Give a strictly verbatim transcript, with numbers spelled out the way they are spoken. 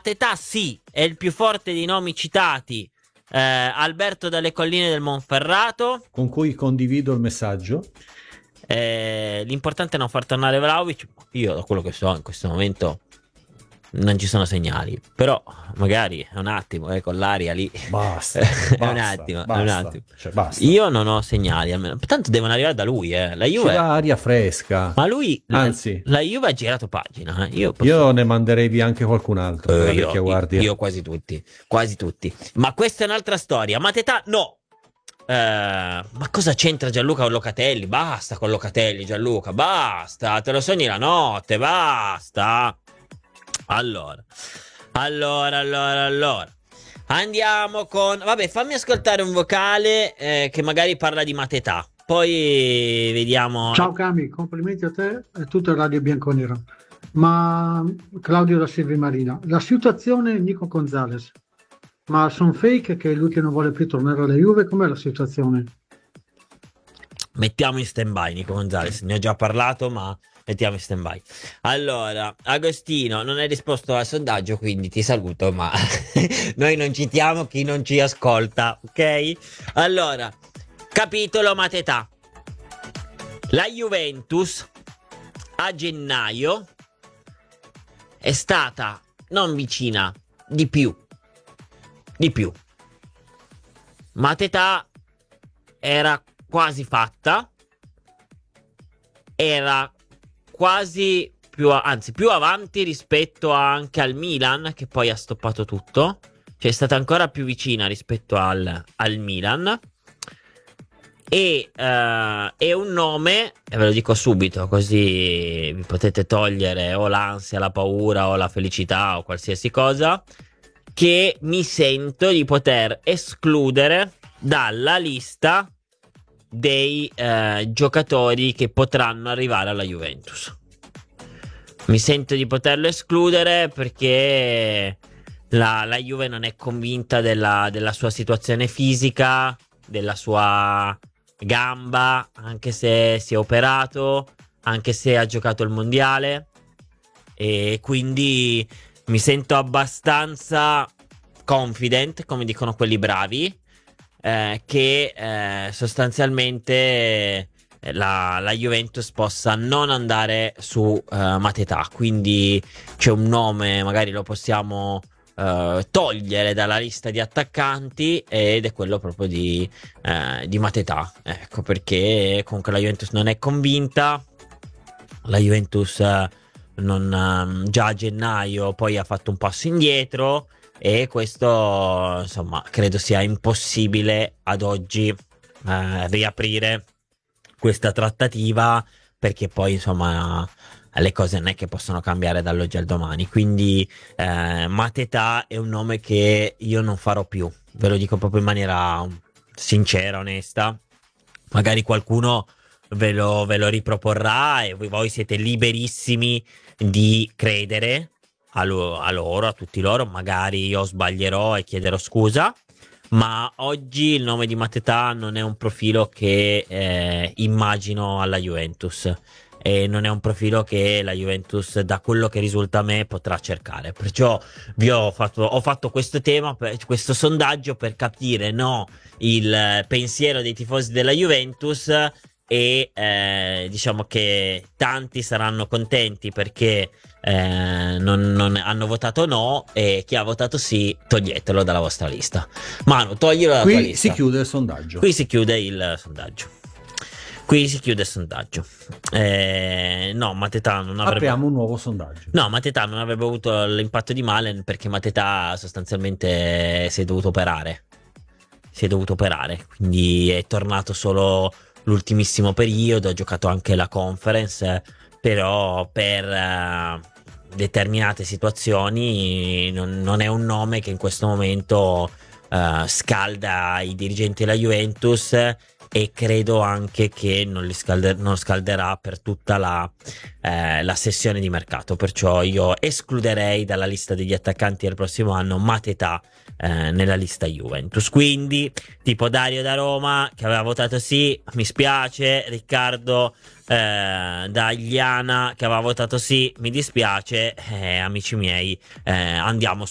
Mateta sì, è il più forte dei nomi citati. eh, Alberto dalle colline del Monferrato, con cui condivido il messaggio. eh, l'importante è non far tornare Vlahovic. Io da quello che so in questo momento non ci sono segnali, però magari è un attimo, eh, con l'aria lì. Basta, è basta, un attimo, è un basta, attimo. cioè, basta. Io non ho segnali, almeno. Tanto devono arrivare da lui, eh. La Ci Juve, va aria fresca. ma lui, Anzi, la, la Juve ha girato pagina. eh. Io, posso... io ne manderei via anche qualcun altro. Eh, per la io, vecchia guardia. io quasi tutti, quasi tutti. Ma questa è un'altra storia. Mateta, no. Eh, ma cosa c'entra Gianluca con Locatelli? Basta con Locatelli, Gianluca, basta. Te lo sogni la notte, basta. Allora, allora, allora, allora. Andiamo con... Vabbè, fammi ascoltare un vocale eh, che magari parla di Mateta. Poi vediamo... Ciao Cami, complimenti a te e tutto il Radio Bianconero. Ma Claudio da Silvi Marina, la situazione Nico Gonzalez, ma sono fake che lui che non vuole più tornare alla Juve, com'è la situazione? Mettiamo in stand-by Nico Gonzalez, ne ho già parlato, ma mettiamo in stand-by. Allora, Agostino, non hai risposto al sondaggio, quindi ti saluto, ma noi non citiamo chi non ci ascolta, ok? Allora, capitolo Mateta. La Juventus a gennaio è stata non vicina, di più. Di più. Mateta era quasi fatta, era quasi più, anzi più avanti rispetto anche al Milan, che poi ha stoppato tutto, cioè è stata ancora più vicina rispetto al, al Milan, e uh, è un nome, e ve lo dico subito così vi potete togliere o l'ansia, la paura o la felicità o qualsiasi cosa, che mi sento di poter escludere dalla lista dei eh, giocatori che potranno arrivare alla Juventus. Mi sento di poterlo escludere perché la, la Juve non è convinta della, della sua situazione fisica, della sua gamba, anche se si è operato, anche se ha giocato il mondiale, e quindi mi sento abbastanza confident, come dicono quelli bravi, eh, che eh, sostanzialmente eh, la, la Juventus possa non andare su eh, Mateta. Quindi c'è un nome, magari lo possiamo eh, togliere dalla lista di attaccanti, ed è quello proprio di, eh, di Mateta. Ecco perché comunque la Juventus non è convinta. La Juventus eh, non, già a gennaio poi ha fatto un passo indietro, e questo insomma credo sia impossibile ad oggi eh, riaprire questa trattativa, perché poi insomma le cose non è che possono cambiare dall'oggi al domani. Quindi eh, Mateta è un nome che io non farò più, ve lo dico proprio in maniera sincera, onesta. Magari qualcuno ve lo, ve lo riproporrà e voi, voi siete liberissimi di credere a, lo, a loro, a tutti loro. Magari io sbaglierò e chiederò scusa, ma oggi il nome di Mateta non è un profilo che eh, immagino alla Juventus, e non è un profilo che la Juventus, da quello che risulta a me, potrà cercare. Perciò vi ho fatto, ho fatto questo tema, per, questo sondaggio, per capire no il pensiero dei tifosi della Juventus, e eh, diciamo che tanti saranno contenti perché eh, non, non hanno votato no, e chi ha votato sì toglietelo dalla vostra lista. Manu, toglilo dalla Qui tua lista. si chiude il sondaggio. Qui si chiude il sondaggio. Qui si chiude il sondaggio. Eh, no, Mateta non avrebbe... Apriamo un nuovo sondaggio. No, Mateta non avrebbe avuto l'impatto di Malen, perché Mateta sostanzialmente si è dovuto operare. Si è dovuto operare, quindi è tornato solo l'ultimissimo periodo, ha giocato anche la Conference, però per uh, determinate situazioni non, non è un nome che in questo momento uh, scalda i dirigenti della Juventus, e credo anche che non li scalder- non scalderà per tutta la, eh, la sessione di mercato. Perciò io escluderei dalla lista degli attaccanti del prossimo anno Mateta eh, nella lista Juventus. Quindi tipo Dario da Roma che aveva votato sì, mi spiace. Riccardo eh, da Igliana che aveva votato sì, mi dispiace. Eh, amici miei, eh, andiamo